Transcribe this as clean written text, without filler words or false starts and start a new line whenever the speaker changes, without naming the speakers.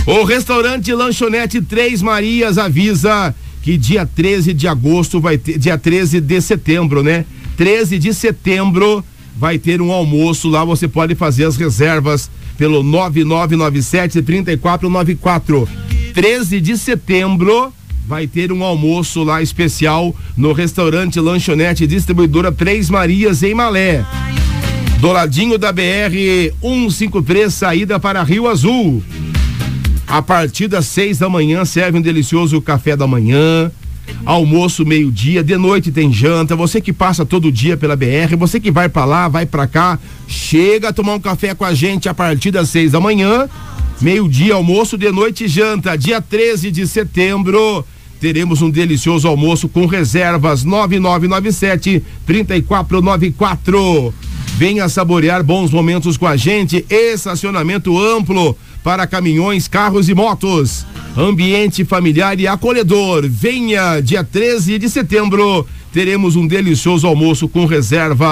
O restaurante Lanchonete Três Marias avisa que dia 13 de agosto vai ter, dia 13 de setembro, né? 13 de setembro vai ter um almoço lá, você pode fazer as reservas pelo 9997-3494. 13 de setembro vai ter um almoço lá especial no restaurante Lanchonete Distribuidora Três Marias em Malé. Do ladinho da BR 153, saída para Rio Azul. A partir das 6 da manhã serve um delicioso café da manhã, almoço meio-dia, de noite tem janta. Você que passa todo dia pela BR, você que vai pra lá, vai pra cá, chega a tomar um café com a gente a partir das 6 da manhã, meio-dia, almoço, de noite, janta. Dia 13 de setembro teremos um delicioso almoço com reservas 9997-3494. Venha saborear bons momentos com a gente. Estacionamento amplo para caminhões, carros e motos. Ambiente familiar e acolhedor. Venha, dia 13 de setembro, teremos um delicioso almoço com reserva